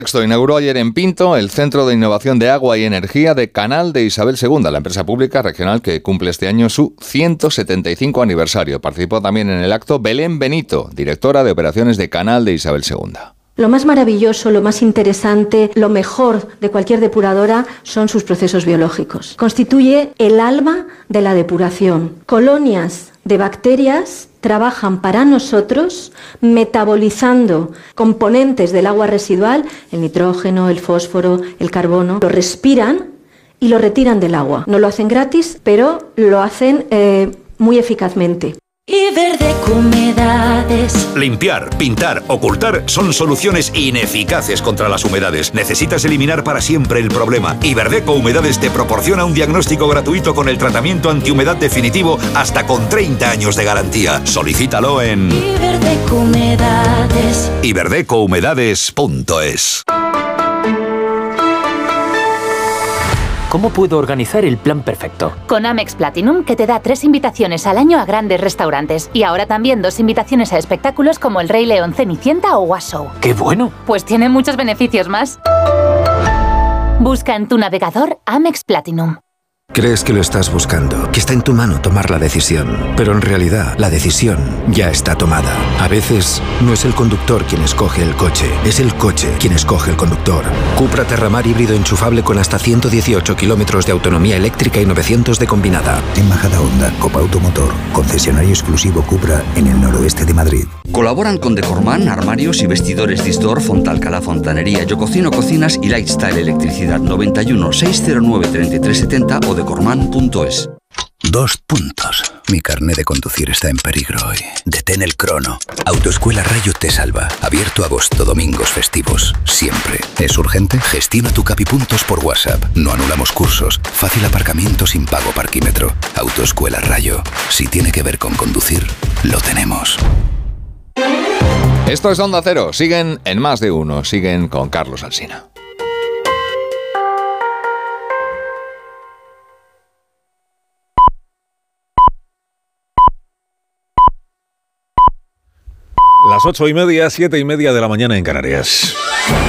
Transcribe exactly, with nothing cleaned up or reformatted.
Esto inauguró ayer en Pinto el Centro de Innovación de Agua y Energía de Canal de Isabel segunda, la empresa pública regional que cumple este año su ciento setenta y cinco aniversario. Participó también en el acto Belén Benito, directora de operaciones de Canal de Isabel segunda. Lo más maravilloso, lo más interesante, lo mejor de cualquier depuradora son sus procesos biológicos. Constituye el alma de la depuración. Colonias de bacterias trabajan para nosotros metabolizando componentes del agua residual, el nitrógeno, el fósforo, el carbono, lo respiran y lo retiran del agua. No lo hacen gratis, pero lo hacen eh, muy eficazmente. Iberdeco Humedades. Limpiar, pintar, ocultar son soluciones ineficaces contra las humedades. Necesitas eliminar para siempre el problema. Iberdeco Humedades te proporciona un diagnóstico gratuito con el tratamiento antihumedad definitivo hasta con treinta años de garantía. Solicítalo en Iberdeco Humedades. iberdeco humedades punto es. ¿Cómo puedo organizar el plan perfecto? Con Amex Platinum, que te da tres invitaciones al año a grandes restaurantes. Y ahora también dos invitaciones a espectáculos como El Rey León, Cenicienta o Was Show. ¡Qué bueno! Pues tiene muchos beneficios más. Busca en tu navegador Amex Platinum. Crees que lo estás buscando, que está en tu mano tomar la decisión, pero en realidad la decisión ya está tomada. A veces no es el conductor quien escoge el coche, es el coche quien escoge el conductor. Cupra Terramar híbrido enchufable con hasta ciento dieciocho kilómetros de autonomía eléctrica y novecientos de combinada. En Majadahonda, Copa Automotor, concesionario exclusivo Cupra en el noroeste de Madrid. Colaboran con Decorman, armarios y vestidores Distor, Fontalcalá Fontanería, Yo Cocino Cocinas y Lifestyle Electricidad. Noventa y uno, seiscientos nueve, treinta y tres setenta o decorman punto es. Dos puntos. Mi carné de conducir está en peligro hoy. Detén el crono. Autoescuela Rayo te salva. Abierto agosto, domingos, festivos. Siempre. ¿Es urgente? Gestiona tu Capipuntos por WhatsApp. No anulamos cursos. Fácil aparcamiento sin pago parquímetro. Autoescuela Rayo. Si tiene que ver con conducir, lo tenemos. Esto es Onda Cero. Siguen en Más de Uno. Siguen con Carlos Alsina. Las ocho y media, siete y media de la mañana en Canarias.